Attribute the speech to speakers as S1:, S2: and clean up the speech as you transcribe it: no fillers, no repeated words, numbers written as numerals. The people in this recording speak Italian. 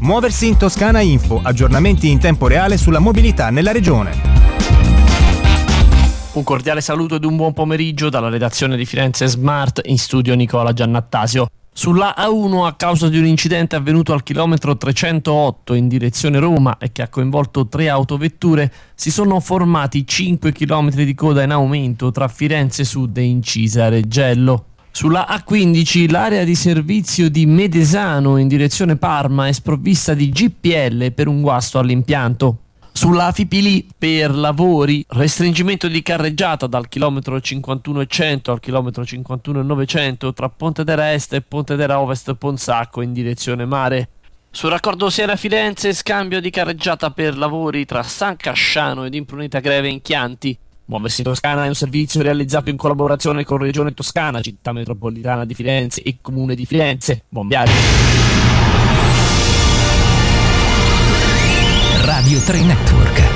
S1: Muoversi in Toscana Info, aggiornamenti in tempo reale sulla mobilità nella regione.
S2: Un cordiale saluto ed un buon pomeriggio dalla redazione di Firenze Smart, in studio Nicola Giannattasio. Sulla A1, a causa di un incidente avvenuto al chilometro 308 in direzione Roma e che ha coinvolto 3 autovetture, si sono formati 5 km di coda in aumento tra Firenze Sud e Incisa Reggello. Sulla A15 l'area di servizio di Medesano in direzione Parma è sprovvista di GPL per un guasto all'impianto. Sulla Fipili per lavori, restringimento di carreggiata dal chilometro 51,100 al chilometro 51,900 tra Pontedera Est e Pontedera Ovest Ponsacco in direzione mare. Sul raccordo Siena-Firenze, scambio di carreggiata per lavori tra San Casciano ed Impruneta Greve in Chianti. Muoversi in Toscana è un servizio realizzato in collaborazione con Regione Toscana, Città Metropolitana di Firenze e Comune di Firenze. Buon viaggio!
S3: Radio 3 Network.